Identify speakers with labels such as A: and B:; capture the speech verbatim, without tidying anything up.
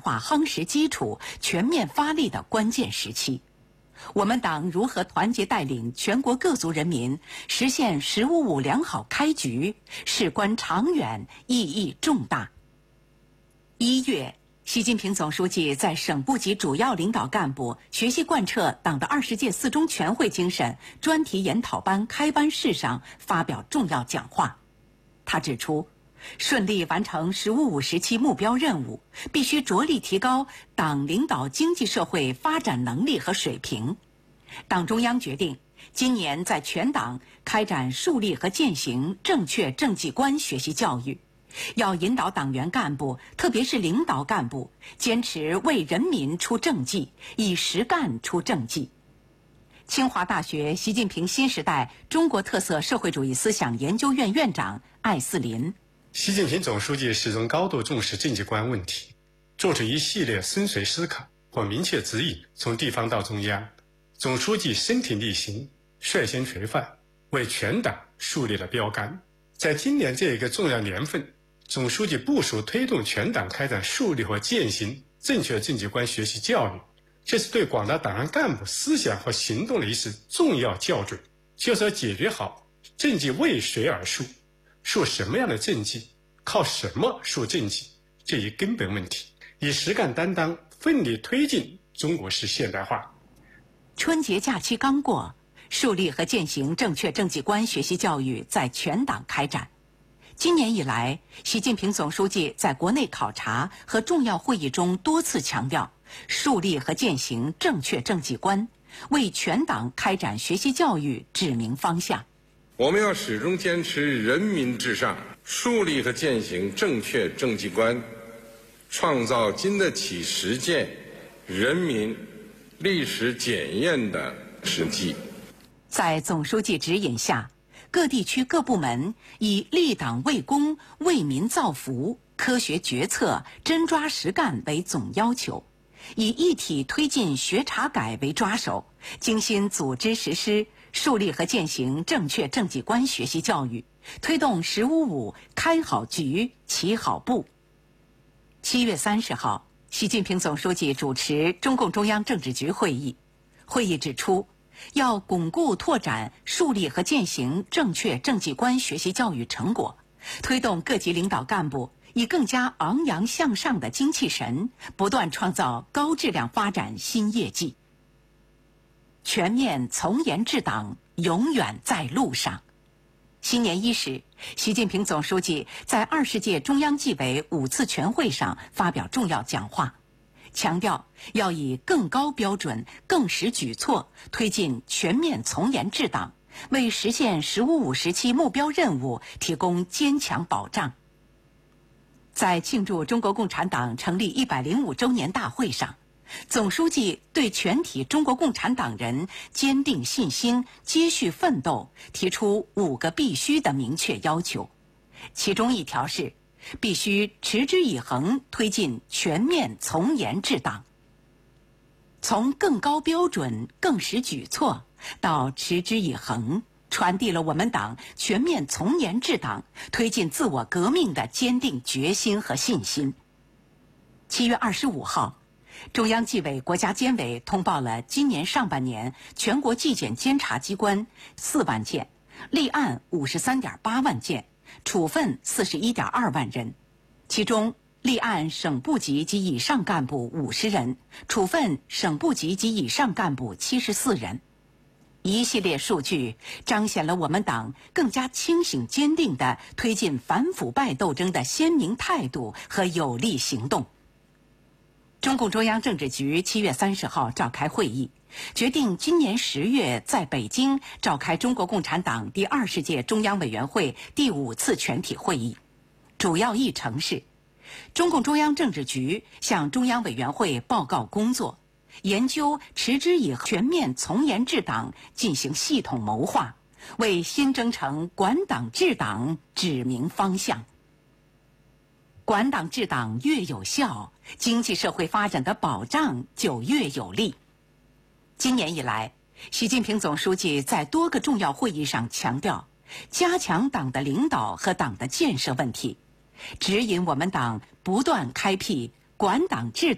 A: 化夯实基础、全面发力的关键时期。我们党如何团结带领全国各族人民实现“十五五”良好开局，事关长远，意义重大。一月，习近平总书记在省部级主要领导干部学习贯彻党的二十届四中全会精神专题研讨班开班式上发表重要讲话。他指出，顺利完成“十五五”时期目标任务，必须着力提高党领导经济社会发展能力和水平。党中央决定，今年在全党开展树立和践行正确政绩观学习教育，要引导党员干部，特别是领导干部，坚持为人民出政绩，以实干出政绩。清华大学习近平新时代中国特色社会主义思想研究院院长艾斯林：
B: 习近平总书记始终高度重视政绩观问题，做出一系列深邃思考或明确指引，从地方到中央，总书记身体力行，率先垂范，为全党树立了标杆。在今年这一个重要年份，总书记部署推动全党开展树立和践行正确政绩观学习教育，这是对广大党员干部思想和行动的一次重要校准，就是要解决好政绩为谁而树，树什么样的政绩，靠什么树政绩这一根本问题，以实干担当，奋力推进中国式现代化。
A: 春节假期刚过，树立和践行正确政绩观学习教育在全党开展。今年以来，习近平总书记在国内考察和重要会议中多次强调，树立和践行正确政绩观，为全党开展学习教育指明方向。
C: 我们要始终坚持人民至上，树立和践行正确政绩观，创造经得起实践、人民历史检验的实际。
A: 在总书记指引下，各地区各部门以立党为公、为民造福、科学决策、真抓实干为总要求，以一体推进学查改为抓手，精心组织实施树立和践行正确政绩观学习教育，推动“十五五”开好局、起好步。七月三十号，习近平总书记主持中共中央政治局会议，会议指出，要巩固拓展树立和践行正确政绩观学习教育成果，推动各级领导干部以更加昂扬向上的精气神，不断创造高质量发展新业绩。全面从严治党永远在路上。新年伊始，习近平总书记在二十届中央纪委五次全会上发表重要讲话，强调要以更高标准、更实举措推进全面从严治党，为实现“十五五”时期目标任务提供坚强保障。在庆祝中国共产党成立一百零五周年大会上，总书记对全体中国共产党人坚定信心、接续奋斗提出五个必须的明确要求，其中一条是必须持之以恒推进全面从严治党。从更高标准、更实举措到持之以恒，传递了我们党全面从严治党、推进自我革命的坚定决心和信心。七月二十五号，中央纪委国家监委通报了今年上半年全国纪检监察机关四万件，立案五十三点八万件，处分四十一点二万人，其中立案省部级及以上干部五十人，处分省部级及以上干部七十四人。一系列数据彰显了我们党更加清醒坚定地推进反腐败斗争的鲜明态度和有力行动。中共中央政治局七月三十号召开会议，决定今年十月在北京召开中国共产党第二十届中央委员会第五次全体会议。主要议程是，中共中央政治局向中央委员会报告工作，研究持之以恒全面从严治党进行系统谋划，为新征程管党治党指明方向。管党治党越有效，经济社会发展的保障就越有力。今年以来，习近平总书记在多个重要会议上强调，加强党的领导和党的建设问题，指引我们党不断开辟管党治